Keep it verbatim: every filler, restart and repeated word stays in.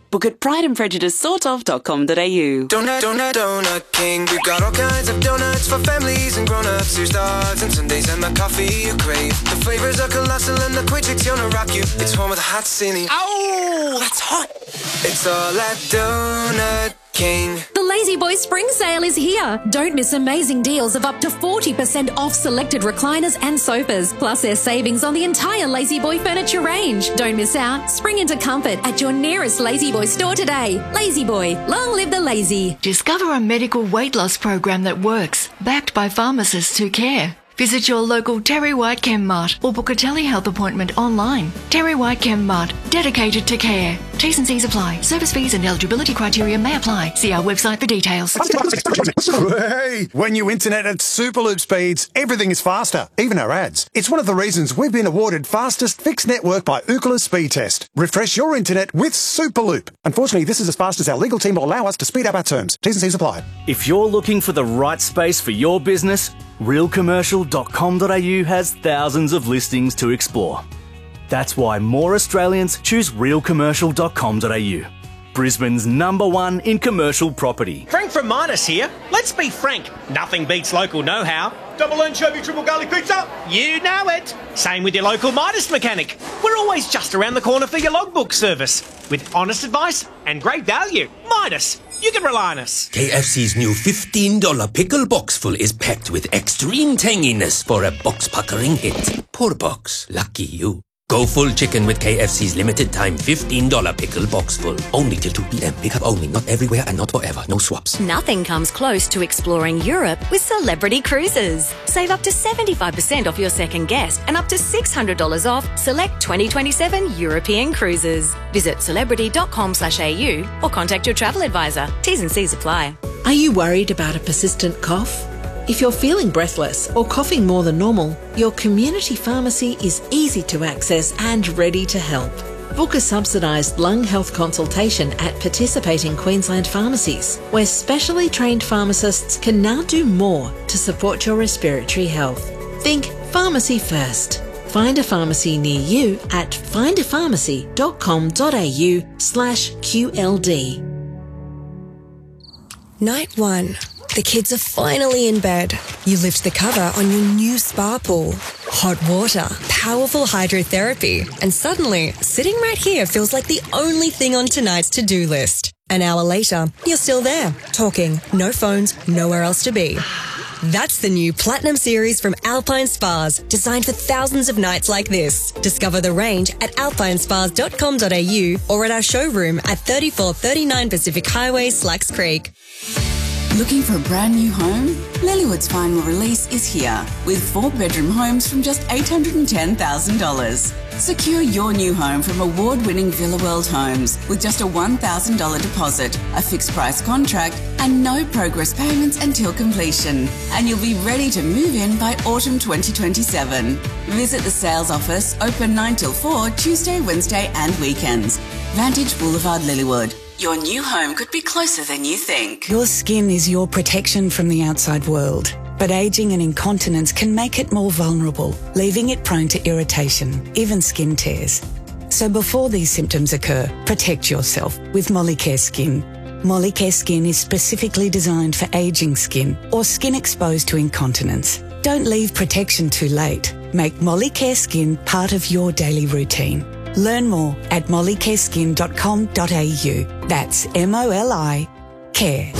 Book at pride and prejudice sort of dot com dot a u. Donut, donut, donut king. We've got all kinds of donuts for families and grown-ups. Here's dogs and Sundays and the coffee you crave. The flavors are colossal and the Quidrix gonna rock you. It's home of the hot cine. Oh, that's hot. It's all at Donut King. The Lazy Boy Spring Sale is here. Don't miss amazing deals of up to forty percent off selected recliners and sofas. Plus there's savings on the entire Lazy Boy furniture range. Don't miss out. Spring into comfort at your nearest Lazy Boy store today. Lazy Boy, long live the lazy. Discover a medical weight loss program that works, backed by pharmacists who care. Visit your local Terry White Chem Mart or book a telehealth appointment online. Terry White Chem Mart, dedicated to care. T's and C's apply. Service fees and eligibility criteria may apply. See our website for details. Hey, when you internet at Superloop speeds, everything is faster, even our ads. It's one of the reasons we've been awarded fastest fixed network by Ookla Speed Test. Refresh your internet with Superloop. Unfortunately, this is as fast as our legal team will allow us to speed up our terms. T's and C's apply. If you're looking for the right space for your business, real commercial dot com dot a u has thousands of listings to explore. That's why more Australians choose real commercial dot com dot a u. Brisbane's number one in commercial property. Frank from Midas here. Let's be frank, nothing beats local know-how. Double anchovy, triple garlic pizza. You know it. Same with your local Midas mechanic. We're always just around the corner for your logbook service. With honest advice and great value. Midas, you can rely on us. K F C's new fifteen dollar pickle box full is packed with extreme tanginess for a box-puckering hit. Poor box. Lucky you. Go full chicken with K F C's limited time fifteen dollar pickle box full. Only till two p.m. Pickup only, not everywhere and not forever. No swaps. Nothing comes close to exploring Europe with Celebrity Cruises. Save up to seventy-five percent off your second guest and up to six hundred dollars off select twenty twenty-seven European cruises. Visit celebrity dot com slash a u or contact your travel advisor. T's and C's apply. Are you worried about a persistent cough? If you're feeling breathless or coughing more than normal, your community pharmacy is easy to access and ready to help. Book a subsidised lung health consultation at participating Queensland pharmacies, where specially trained pharmacists can now do more to support your respiratory health. Think pharmacy first. Find a pharmacy near you at find a pharmacy dot com dot a u slash Q L D. Night one. The kids are finally in bed. You lift the cover on your new spa pool. Hot water, powerful hydrotherapy, and suddenly, sitting right here feels like the only thing on tonight's to-do list. An hour later, you're still there, talking, no phones, nowhere else to be. That's the new Platinum Series from Alpine Spas, designed for thousands of nights like this. Discover the range at alpine spas dot com dot a u or at our showroom at thirty-four thirty-nine Pacific Highway, Slacks Creek. Looking for a brand new home? Lilywood's final release is here with four bedroom homes from just eight hundred ten thousand dollars. Secure your new home from award-winning Villa World Homes with just a one thousand dollars deposit, a fixed price contract and no progress payments until completion. And you'll be ready to move in by autumn twenty twenty-seven. Visit the sales office, open nine till four, Tuesday, Wednesday and weekends. Vantage Boulevard, Lilywood. Your new home could be closer than you think. Your skin is your protection from the outside world, but ageing and incontinence can make it more vulnerable, leaving it prone to irritation, even skin tears. So before these symptoms occur, protect yourself with Molicare Skin. Molicare Skin is specifically designed for ageing skin or skin exposed to incontinence. Don't leave protection too late. Make Molicare Skin part of your daily routine. Learn more at molicare skin dot com dot a u. That's M O L I care.